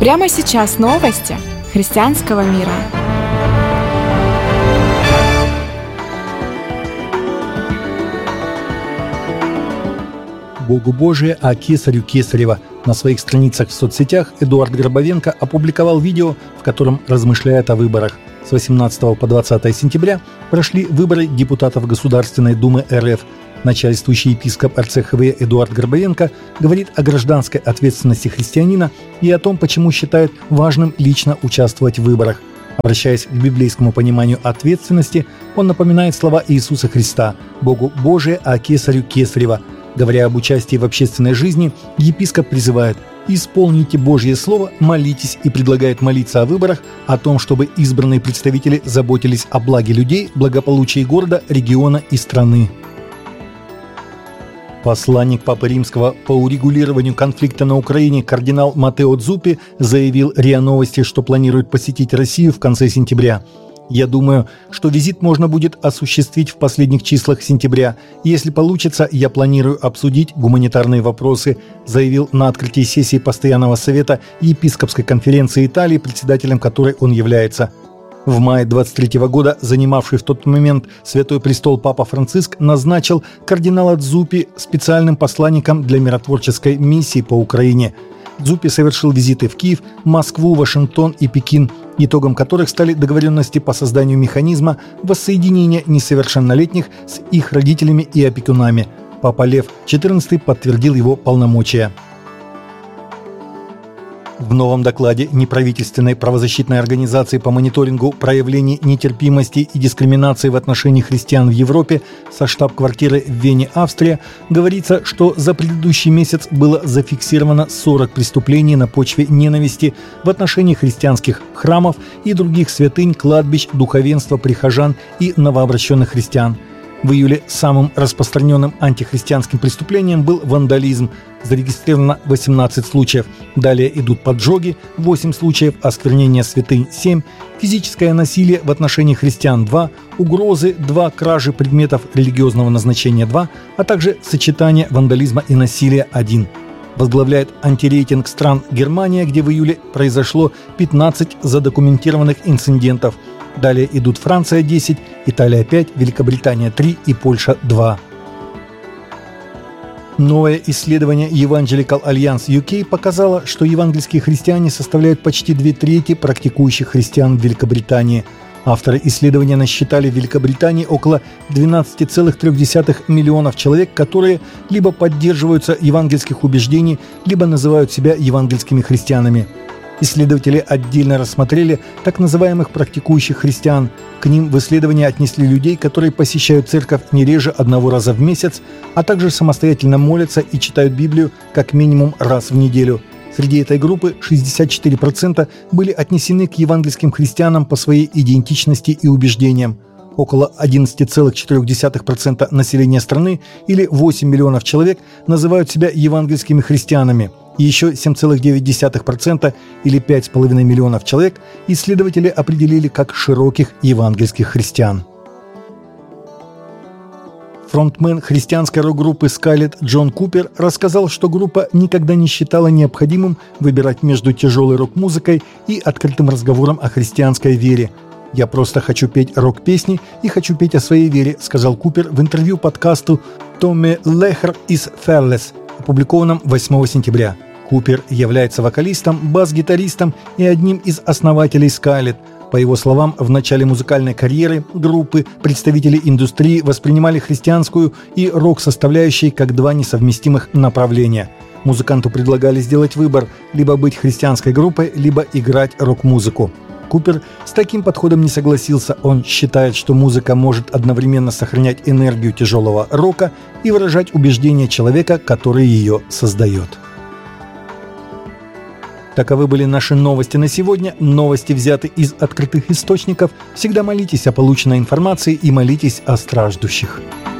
Прямо сейчас новости христианского мира. Богу Божие, а кесарю кесарева. На своих страницах в соцсетях Эдуард Гробовенко опубликовал видео, в котором размышляет о выборах. С 18 по 20 сентября прошли выборы депутатов Государственной Думы РФ. Начальствующий епископ РЦХВ Эдуард Гробовенко говорит о гражданской ответственности христианина и о том, почему считает важным лично участвовать в выборах. Обращаясь к библейскому пониманию ответственности, он напоминает слова Иисуса Христа «Богу Божие, а кесарю кесарева». Говоря об участии в общественной жизни, епископ призывает «Исполните Божье Слово, молитесь» и предлагает молиться о выборах, о том, чтобы избранные представители заботились о благе людей, благополучии города, региона и страны. Посланник Папы Римского по урегулированию конфликта на Украине кардинал Матео Дзуппи заявил РИА Новости, что планирует посетить Россию в конце сентября. «Я думаю, что визит можно будет осуществить в последних числах сентября. Если получится, я планирую обсудить гуманитарные вопросы», заявил на открытии сессии Постоянного совета Епископской конференции Италии, председателем которой он является. В мае 23 года занимавший в тот момент Святой Престол Папа Франциск назначил кардинала Дзуппи специальным посланником для миротворческой миссии по Украине. Дзуппи совершил визиты в Киев, Москву, Вашингтон и Пекин, итогом которых стали договоренности по созданию механизма воссоединения несовершеннолетних с их родителями и опекунами. Папа Лев XIV подтвердил его полномочия. В новом докладе неправительственной правозащитной организации по мониторингу проявлений нетерпимости и дискриминации в отношении христиан в Европе со штаб-квартиры в Вене, Австрия, говорится, что за предыдущий месяц было зафиксировано 40 преступлений на почве ненависти в отношении христианских храмов и других святынь, кладбищ, духовенства, прихожан и новообращенных христиан. В июле самым распространенным антихристианским преступлением был вандализм. Зарегистрировано 18 случаев. Далее идут поджоги, 8 случаев, осквернение святынь 7, физическое насилие в отношении христиан 2, угрозы 2, кражи предметов религиозного назначения 2, а также сочетание вандализма и насилия 1. Возглавляет антирейтинг стран Германия, где в июле произошло 15 задокументированных инцидентов. Далее идут Франция 10, Италия 5, Великобритания 3 и Польша 2. Новое исследование Evangelical Alliance UK показало, что евангельские христиане составляют почти 2/3 практикующих христиан в Великобритании. Авторы исследования насчитали в Великобритании около 12,3 миллионов человек, которые либо поддерживаются евангельских убеждений, либо называют себя евангельскими христианами. Исследователи отдельно рассмотрели так называемых практикующих христиан. К ним в исследовании отнесли людей, которые посещают церковь не реже 1 раза в месяц, а также самостоятельно молятся и читают Библию как минимум раз в неделю. Среди этой группы 64% были отнесены к евангельским христианам по своей идентичности и убеждениям. Около 11,4% населения страны, или 8 миллионов человек, называют себя евангельскими христианами. И еще 7,9%, или 5,5 миллионов человек, исследователи определили как широких евангельских христиан. Фронтмен христианской рок-группы Skillet Джон Купер рассказал, что группа никогда не считала необходимым выбирать между тяжелой рок-музыкой и открытым разговором о христианской вере. «Я просто хочу петь рок-песни и хочу петь о своей вере», сказал Купер в интервью подкасту «Tommy Leher is Fearless», опубликованном 8 сентября. Купер является вокалистом, бас-гитаристом и одним из основателей Skillet. По его словам, в начале музыкальной карьеры группы представители индустрии воспринимали христианскую и рок-составляющие как два несовместимых направления. Музыканту предлагали сделать выбор – либо быть христианской группой, либо играть рок-музыку. Купер с таким подходом не согласился. Он считает, что музыка может одновременно сохранять энергию тяжелого рока и выражать убеждения человека, который ее создает. Таковы были наши новости на сегодня. Новости взяты из открытых источников. Всегда молитесь о полученной информации и молитесь о страждущих.